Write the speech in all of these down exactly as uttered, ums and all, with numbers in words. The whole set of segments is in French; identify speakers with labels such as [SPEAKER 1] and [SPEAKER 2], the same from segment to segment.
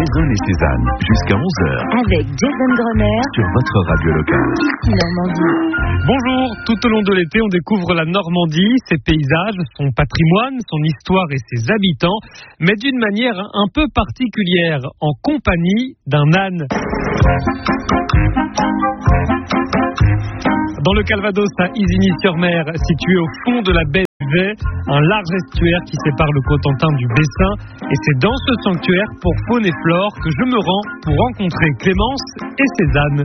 [SPEAKER 1] Jason et Cézanne, jusqu'à onze heures.
[SPEAKER 2] Avec Jason Grenier
[SPEAKER 1] sur votre radio locale.
[SPEAKER 2] Ici Normandie.
[SPEAKER 3] Bonjour, tout au long de l'été, on découvre la Normandie, ses paysages, son patrimoine, son histoire et ses habitants, mais d'une manière un peu particulière, en compagnie d'un âne. Dans le Calvados, à Isigny-sur-Mer, situé au fond de la baie du Vay, un large estuaire qui sépare le Cotentin du Bessin. Et c'est dans ce sanctuaire pour faune et flore que je me rends pour rencontrer Clémence et Cézanne.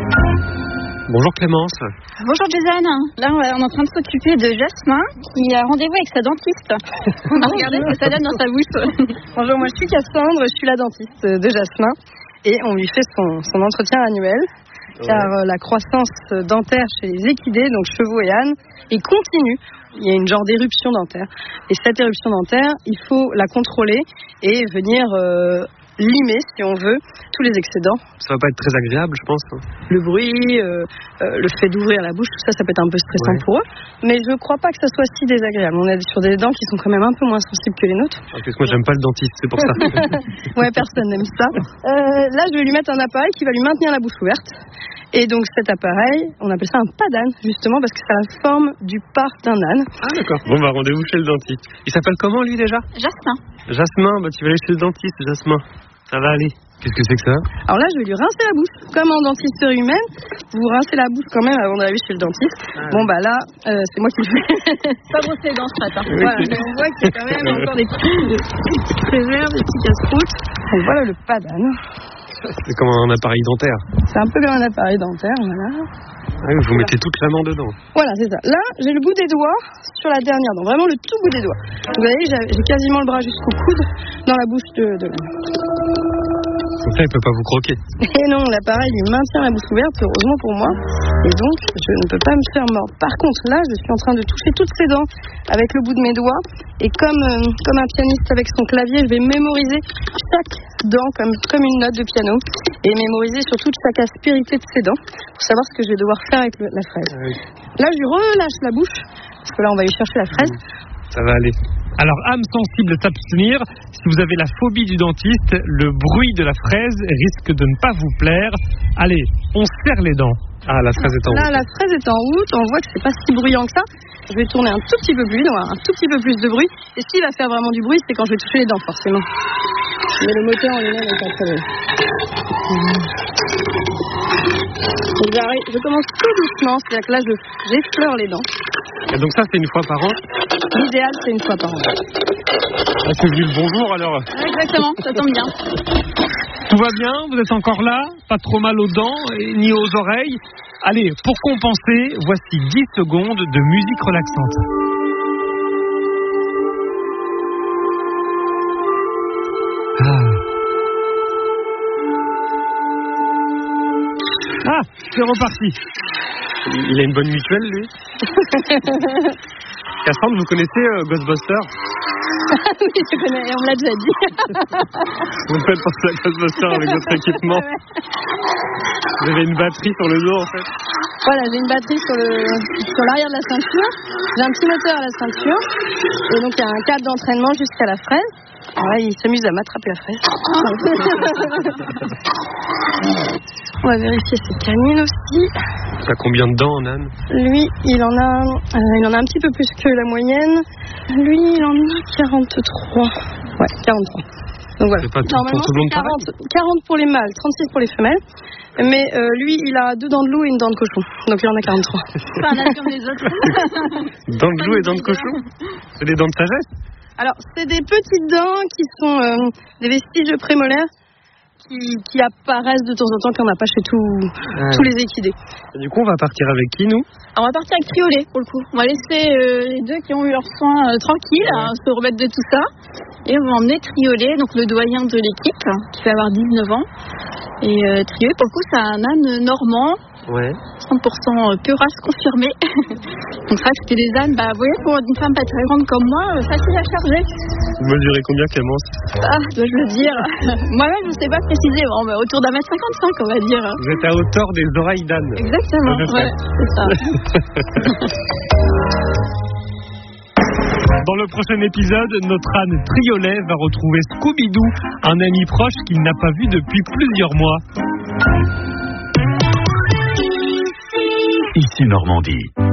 [SPEAKER 3] Bonjour Clémence.
[SPEAKER 4] Bonjour Jason. Là on est en train de s'occuper de Jasmin qui a rendez-vous avec sa dentiste. On va regarder ce que ça donne dans sa bouche.
[SPEAKER 5] Bonjour, moi je suis Cassandre, je suis la dentiste de Jasmin et on lui fait son, son entretien annuel. Ouais. Car euh, la croissance dentaire chez les équidés, donc chevaux et ânes, est continue. Il y a une genre d'éruption dentaire. Et cette éruption dentaire, il faut la contrôler et venir euh, limer, si on veut, tous les excédents.
[SPEAKER 3] Ça va pas être très agréable, je pense.
[SPEAKER 5] Le bruit, euh, euh, le fait d'ouvrir la bouche, tout ça, ça peut être un peu stressant ouais. pour eux. Mais je crois pas que ça soit si désagréable. On est sur des dents qui sont quand même un peu moins sensibles que les nôtres.
[SPEAKER 3] Parce que moi, j'aime pas le dentiste, c'est pour ça.
[SPEAKER 5] Ouais, personne n'aime ça. Euh, là, je vais lui mettre un appareil qui va lui maintenir la bouche ouverte. Et donc cet appareil, on appelle ça un pas d'âne, justement, parce que c'est la forme du pas d'un âne.
[SPEAKER 3] Ah d'accord. Bon bah rendez-vous chez le dentiste. Il s'appelle comment lui déjà ?
[SPEAKER 4] Jasmin.
[SPEAKER 3] Jasmin, bah tu vas aller chez le dentiste, Jasmin. Ça va aller. Qu'est-ce que c'est que ça ?
[SPEAKER 5] Alors là, je vais lui rincer la bouche. Comme en dentisterie humaine, vous rincez la bouche quand même avant d'arriver chez le dentiste. Ah, bon bah là, euh, c'est moi qui le fais.
[SPEAKER 4] Pas brosser les dents ce matin.
[SPEAKER 5] Voilà, mais on voit qu'il y a quand même encore des petits, des petits préserves, des petits casse-croûtes. Donc voilà le pas d'âne.
[SPEAKER 3] C'est comme un appareil dentaire.
[SPEAKER 5] C'est un peu comme un appareil dentaire, voilà.
[SPEAKER 3] Ah oui, vous voilà. Mettez toute la main dedans.
[SPEAKER 5] Voilà, c'est ça. Là, j'ai le bout des doigts sur la dernière dent, vraiment le tout bout des doigts. Vous voyez, j'ai, j'ai quasiment le bras jusqu'au coude dans la bouche de, de l'âne.
[SPEAKER 3] Comme ça, il ne peut pas vous croquer.
[SPEAKER 5] Et non, l'appareil lui maintient la bouche ouverte, heureusement pour moi. Et donc, je ne peux pas me faire mordre. Par contre, là, je suis en train de toucher toutes ses dents avec le bout de mes doigts. Et comme, euh, comme un pianiste avec son clavier, je vais mémoriser chaque dent comme, comme une note de piano. Et mémoriser surtout chaque aspérité de ses dents pour savoir ce que je vais devoir faire avec le, la fraise. Ah oui. Là, je lui relâche la bouche, parce que là, on va aller chercher la fraise.
[SPEAKER 3] Ça va aller. Alors, âme sensible, s'abstenir. Si vous avez la phobie du dentiste, le bruit de la fraise risque de ne pas vous plaire. Allez, on serre les dents. Ah, la fraise est en route.
[SPEAKER 5] Là, la fraise est en route. On voit que c'est pas si bruyant que ça. Je vais tourner un tout petit peu plus vite, on va avoir un tout petit peu plus de bruit. Et ce qui va faire vraiment du bruit, c'est quand je vais toucher les dents, forcément. Mais le moteur en lui-même est pas très bon. Donc, j'arrive, je commence tout doucement, c'est-à-dire que là, je, j'effleure les dents.
[SPEAKER 3] Et donc ça, c'est une fois par an ?
[SPEAKER 5] L'idéal, c'est une fois par an.
[SPEAKER 3] Ah, c'est venu le bonjour alors ?
[SPEAKER 4] Exactement, ça tombe bien.
[SPEAKER 3] Tout va bien ? Vous êtes encore là ? Pas trop mal aux dents et ni aux oreilles ? Allez, pour compenser, voici dix secondes de musique relaxante. Ah. Ah, c'est reparti. Il a une bonne mutuelle, lui. Cassandre, vous connaissez euh, Ghostbusters ?
[SPEAKER 5] Oui, je connais, on me l'a déjà dit.
[SPEAKER 3] Vous me faites penser à Ghostbusters avec votre équipement. Vous avez une batterie sur le dos, en fait.
[SPEAKER 5] Voilà, j'ai une batterie sur, le, sur l'arrière de la ceinture. J'ai un petit moteur à la ceinture. Et donc, il y a un câble d'entraînement jusqu'à la fraise. Alors là, il s'amuse à m'attraper la fraise. On va vérifier ses canines aussi.
[SPEAKER 3] Il a combien de dents en âne ?
[SPEAKER 5] Lui, il en a, euh, il en a un petit peu plus que la moyenne. Lui, il en a quarante-trois. Ouais, quarante-trois. Donc voilà.
[SPEAKER 3] C'est pas tout, pour tout le monde
[SPEAKER 5] quarante, quarante pour les mâles, trente-six pour les femelles. Mais euh, lui, il a deux dents de loup et une dent de cochon. Donc il en a quarante-trois.
[SPEAKER 4] Pas un âne comme les autres.
[SPEAKER 3] Dents de loup et dents de cochon ? C'est des dents de sagesse ?
[SPEAKER 5] Alors, c'est des petites dents qui sont euh, des vestiges prémolaires qui, qui apparaissent de temps en temps qu'on n'a pas chez tout, ouais. tous les équidés.
[SPEAKER 3] Et du coup, on va partir avec qui, nous ?
[SPEAKER 4] Alors, on va partir avec Triolet, pour le coup. On va laisser euh, les deux qui ont eu leurs soins euh, tranquilles, ouais. hein, se remettre de tout ça. Et on va emmener Triolet, donc le doyen de l'équipe, qui va avoir dix-neuf ans. Et euh, Triolet, pour le coup, c'est un âne normand.
[SPEAKER 3] Ouais.
[SPEAKER 4] cent pour cent pure race confirmée. Donc c'est vrai que c'était des ânes, bah vous voyez, pour une femme pas très grande comme moi, euh, facile à charger.
[SPEAKER 3] Vous mesurez combien, Clémence ?
[SPEAKER 4] Ah, dois-je le dire. Moi-même, je ne sais pas précisément, mais autour d'un mètre cinquante-cinq, on va dire.
[SPEAKER 3] Vous êtes à hauteur des oreilles d'âne.
[SPEAKER 4] Exactement, ouais, c'est ça.
[SPEAKER 3] Dans le prochain épisode, notre âne Triolet va retrouver Scooby-Doo, un ami proche qu'il n'a pas vu depuis plusieurs mois.
[SPEAKER 1] Ici Normandie.